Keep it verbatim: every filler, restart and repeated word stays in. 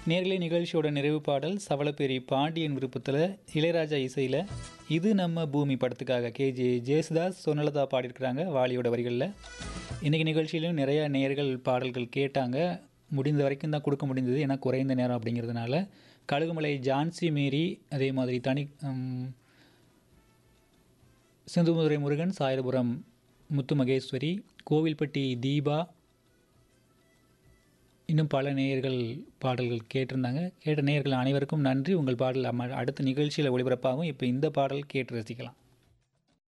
நேர்களை நிகழ்ச்சியோட நிறைவு பாடல் சவளப்பேரி பாண்டியன் விருப்பத்தில் இளையராஜா இசையில் இது நம்ம பூமி படத்துக்காக கேஜே ஜேசுதாஸ் சொன்னலதா பாடியிருக்கிறாங்க வாலியோட வரிகளில். இன்றைக்கி நிகழ்ச்சியிலும் நிறையா நேர்கள் பாடல்கள் கேட்டாங்க. முடிந்த வரைக்கும் தான் கொடுக்க முடிந்தது, ஏன்னா குறைந்த நேரம் அப்படிங்கிறதுனால. கழுகுமலை ஜான்சி மேரி, அதே மாதிரி தனி சிந்துமுதுரை முருகன், சாயரபுரம் முத்து மகேஸ்வரி, கோவில்பட்டி தீபா, இன்னும் பல நேயர்கள் பாடல்கள் கேட்டிருந்தாங்க. கேட்ட நேயர்கள் அனைவருக்கும் நன்றி. உங்கள் பாடல் அடுத்த நிகழ்ச்சியில் ஒளிபரப்பாகும். இப்போ இந்த பாடல் கேட்டு ரசிக்கலாம்.